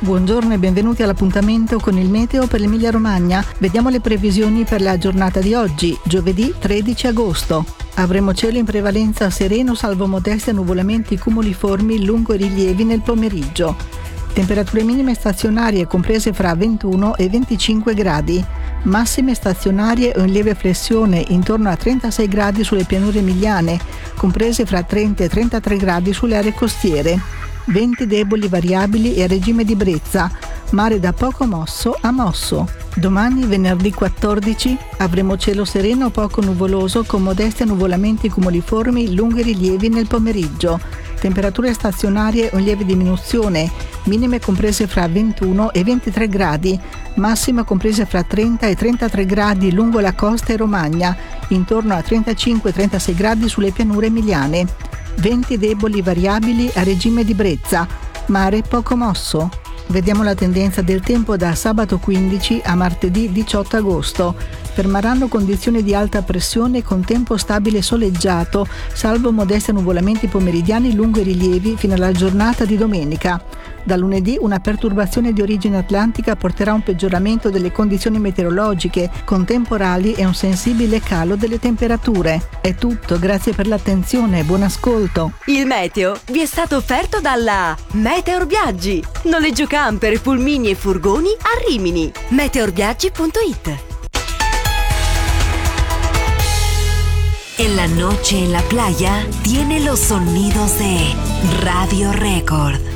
Buongiorno e benvenuti all'appuntamento con il meteo per l'Emilia Romagna. Vediamo le previsioni per la giornata di oggi, giovedì 13 agosto. Avremo cielo in prevalenza sereno, salvo modesti annuvolamenti cumuliformi lungo i rilievi nel pomeriggio. Temperature minime stazionarie comprese fra 21 e 25 gradi. Massime stazionarie o in lieve flessione intorno a 36 gradi sulle pianure emiliane, comprese fra 30 e 33 gradi sulle aree costiere. Venti deboli variabili e a regime di brezza, mare da poco mosso a mosso. Domani, venerdì 14, avremo cielo sereno poco nuvoloso con modesti annuvolamenti cumuliformi lungo i rilievi nel pomeriggio. Temperature stazionarie o in lieve diminuzione, minime comprese fra 21 e 23 gradi, massima comprese fra 30 e 33 gradi lungo la costa e Romagna, intorno a 35-36 gradi sulle pianure emiliane. Venti deboli variabili a regime di brezza, mare poco mosso. Vediamo la tendenza del tempo da sabato 15 a martedì 18 agosto. Permarranno condizioni di alta pressione con tempo stabile e soleggiato, salvo modesti annuvolamenti pomeridiani lungo i rilievi fino alla giornata di domenica. Da lunedì una perturbazione di origine atlantica porterà a un peggioramento delle condizioni meteorologiche, con temporali e un sensibile calo delle temperature. È tutto, grazie per l'attenzione e buon ascolto. Il meteo vi è stato offerto dalla Meteor Viaggi. Noleggio camper, pulmini e furgoni a Rimini. meteorviaggi.it. En la noche en la playa tiene los sonidos de Radio Record.